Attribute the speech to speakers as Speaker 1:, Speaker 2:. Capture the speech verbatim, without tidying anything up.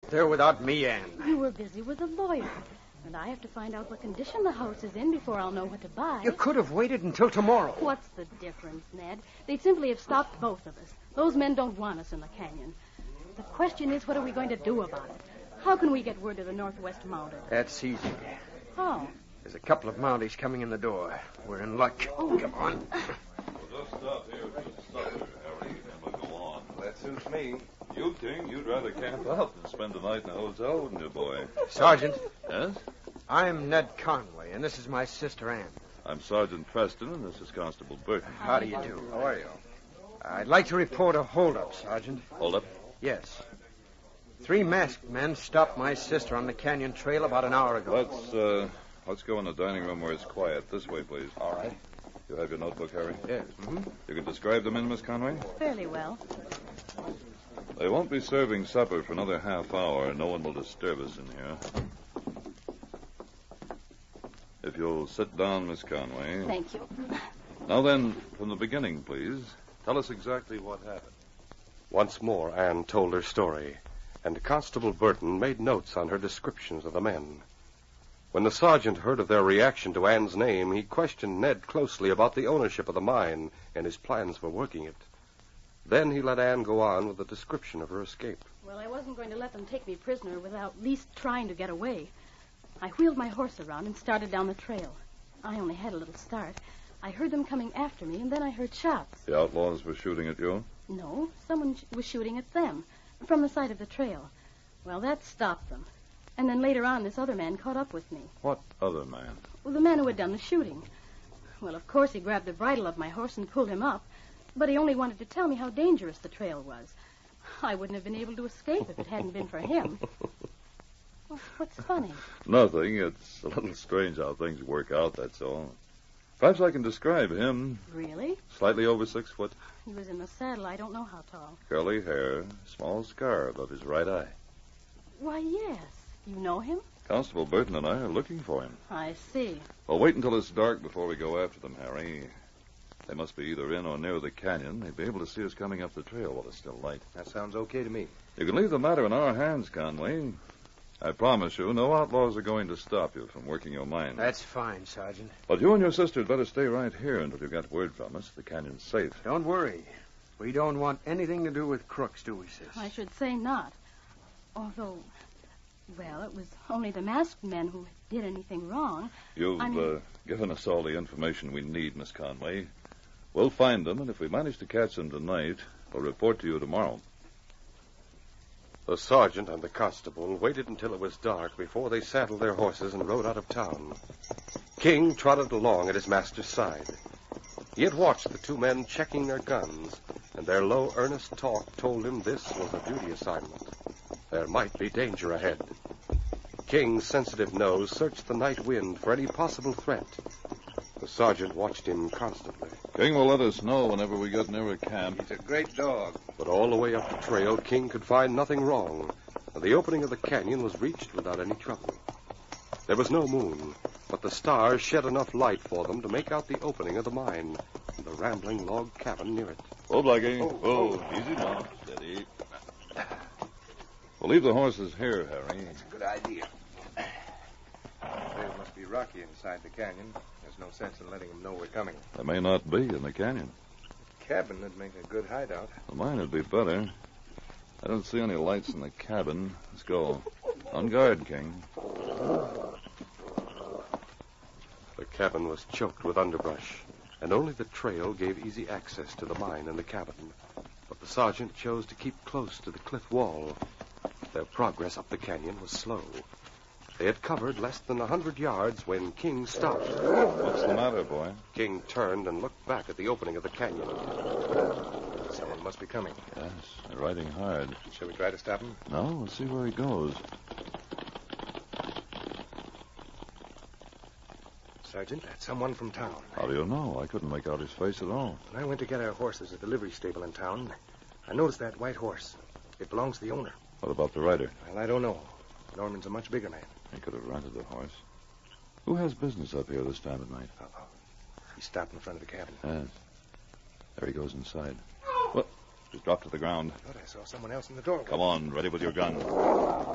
Speaker 1: there without me, Anne?
Speaker 2: You were busy with a lawyer. And I have to find out what condition the house is in before I'll know what to buy.
Speaker 1: You could have waited until tomorrow.
Speaker 2: What's the difference, Ned? They'd simply have stopped both of us. Those men don't want us in the canyon. The question is, what are we going to do about it? How can we get word to the Northwest Mounted?
Speaker 1: That's easy.
Speaker 2: How?
Speaker 1: There's a couple of Mounties coming in the door. We're in luck.
Speaker 2: Oh.
Speaker 1: Come on.
Speaker 3: We'll just stop here for supper, Harry, and we'll go on.
Speaker 4: That suits me.
Speaker 3: You, King, you'd rather camp out than spend the night in a hotel, wouldn't you, boy?
Speaker 1: Sergeant,
Speaker 3: Yes?
Speaker 1: I'm Ned Conway, and this is my sister, Anne.
Speaker 3: I'm Sergeant Preston, and this is Constable Burton.
Speaker 1: How do you do?
Speaker 4: How are you?
Speaker 1: I'd like to report a holdup, Sergeant.
Speaker 3: Hold up.
Speaker 1: Yes. Three masked men stopped my sister on the canyon trail about an hour ago.
Speaker 3: Let's, uh, let's go in the dining room where it's quiet. This way, please.
Speaker 4: All right.
Speaker 3: You have your notebook, Harry?
Speaker 4: Yes.
Speaker 1: Mm-hmm.
Speaker 3: You can describe them in, Miss Conway?
Speaker 2: Fairly well.
Speaker 3: They won't be serving supper for another half hour. No one will disturb us in here. If you'll sit down, Miss Conway.
Speaker 2: Thank you.
Speaker 3: Now then, from the beginning, please. Tell us exactly what happened.
Speaker 4: Once more, Anne told her story, and Constable Burton made notes on her descriptions of the men. When the sergeant heard of their reaction to Anne's name, he questioned Ned closely about the ownership of the mine and his plans for working it. Then he let Anne go on with the description of her escape.
Speaker 2: Well, I wasn't going to let them take me prisoner without at least trying to get away. I wheeled my horse around and started down the trail. I only had a little start. I heard them coming after me, and then I heard shots.
Speaker 3: The outlaws were shooting at you?
Speaker 2: No, someone sh- was shooting at them from the side of the trail. Well, that stopped them. And then later on, this other man caught up with me.
Speaker 3: What other man?
Speaker 2: Well, the man who had done the shooting. Well, of course, he grabbed the bridle of my horse and pulled him up, but he only wanted to tell me how dangerous the trail was. I wouldn't have been able to escape if it hadn't been for him. Well, what's funny?
Speaker 3: Nothing. It's a little strange how things work out, that's all. Perhaps I can describe him.
Speaker 2: Really?
Speaker 3: Slightly over six foot,
Speaker 2: He was in the saddle. I don't know how tall.
Speaker 3: curly hair, small scar above his right eye.
Speaker 2: Why, yes. You know him?
Speaker 3: Constable Burton and I are looking for him.
Speaker 2: I see.
Speaker 3: Well, wait until it's dark before we go after them, Harry. They must be either in or near the canyon. They'd be able to see us coming up the trail while it's still light.
Speaker 4: That sounds okay to me.
Speaker 3: You can leave the matter in our hands, Conway. I promise you, no outlaws are going to stop you from working your mine.
Speaker 1: That's fine, Sergeant.
Speaker 3: But you and your sister had better stay right here until you get word from us. The canyon's safe.
Speaker 1: Don't worry. We don't want anything to do with crooks, do we, sis?
Speaker 2: I should say not. Although, well, it was only the masked men who did anything wrong.
Speaker 3: You've
Speaker 2: I mean...
Speaker 3: uh, given us all the information we need, Miss Conway. We'll find them, and if we manage to catch them tonight, we'll report to you tomorrow.
Speaker 4: The sergeant and the constable waited until it was dark before they saddled their horses and rode out of town. King trotted along at his master's side. He had watched the two men checking their guns, and their low, earnest talk told him this was a duty assignment. There might be danger ahead. King's sensitive nose searched the night wind for any possible threat. The sergeant watched him constantly.
Speaker 3: King will let us know whenever we get near a camp.
Speaker 5: He's a great dog.
Speaker 4: But all the way up the trail, King could find nothing wrong, and the opening of the canyon was reached without any trouble. There was no moon, but the stars shed enough light for them to make out the opening of the mine and the rambling log cabin near it.
Speaker 3: Oh, Blackie. Oh, oh, easy now. Steady. We'll leave the horses here, Harry.
Speaker 5: That's a good idea. Trail must be rocky inside the canyon. There's no sense in letting them know we're coming.
Speaker 3: There may not be in the canyon.
Speaker 5: Cabin would make a good hideout.
Speaker 3: The mine would be better. I don't see any lights in the cabin. Let's go. On guard, King.
Speaker 4: The cabin was choked with underbrush, and only the trail gave easy access to the mine and the cabin. But the sergeant chose to keep close to the cliff wall. Their progress up the canyon was slow. They had covered less than a hundred yards when King stopped.
Speaker 3: What's the matter, boy?
Speaker 4: King turned and looked back at the opening of the canyon.
Speaker 5: Someone must be coming.
Speaker 3: Yes, they're riding hard.
Speaker 5: Shall we try to stop him?
Speaker 3: No, we'll see where he goes.
Speaker 5: Sergeant, that's someone from town.
Speaker 3: How do you know? I couldn't make out his face at all.
Speaker 5: When I went to get our horses at the livery stable in town, I noticed that white horse. It belongs to the owner.
Speaker 3: What about the rider?
Speaker 5: Well, I don't know. Norman's a much bigger man.
Speaker 3: He could have rented the horse. Who has business up here this time of night?
Speaker 5: Uh-oh. He stopped in front of the cabin.
Speaker 3: Yes. There he goes inside. What? He's dropped to the ground.
Speaker 5: I thought I saw someone else in the doorway.
Speaker 3: Come on, ready with your gun.